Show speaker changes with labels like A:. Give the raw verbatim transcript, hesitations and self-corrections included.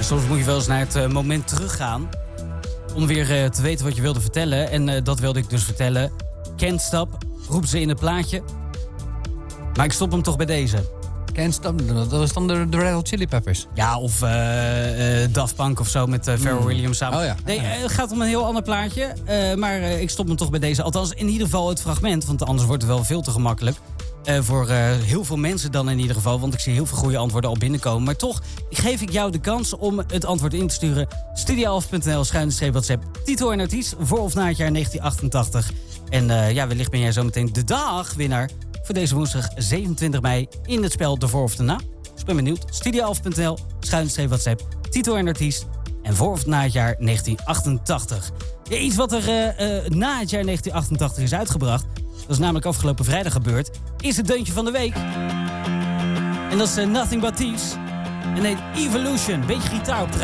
A: Soms moet je wel eens naar het uh, moment teruggaan om weer uh, te weten wat je wilde vertellen. En uh, dat wilde ik dus vertellen. Can't Stop, roepen ze in het plaatje. Maar ik stop hem toch bij deze.
B: Can't Stop, dat is dan de, de Red Hot Chili Peppers.
A: Ja, of uh, uh, Daft Punk of zo met uh, Pharrell mm. Williams samen.
B: Oh ja.
A: Nee, uh, het gaat om een heel ander plaatje. Uh, maar uh, ik stop hem toch bij deze. Althans, in ieder geval het fragment. Want anders wordt het wel veel te gemakkelijk. Uh, voor uh, heel veel mensen dan in ieder geval. Want ik zie heel veel goede antwoorden al binnenkomen. Maar toch geef ik jou de kans om het antwoord in te sturen. studioalf punt n l schuine streep WhatsApp. Titel en artiest voor of na het jaar negentien achtentachtig. En uh, ja, wellicht ben jij zometeen de dagwinnaar voor deze woensdag zevenentwintig mei in het spel De Voor of de Na. Dus ik ben benieuwd. studioalf punt n l schuine streep WhatsApp. Titel en artiest. En voor of na het jaar negentien achtentachtig. Ja, iets wat er uh, uh, na het jaar negentien achtentachtig is uitgebracht. Dat is namelijk afgelopen vrijdag gebeurd. Is het deuntje van de week. En dat is uh, Nothing But Thieves. En heet Evolution. Beetje gitaar op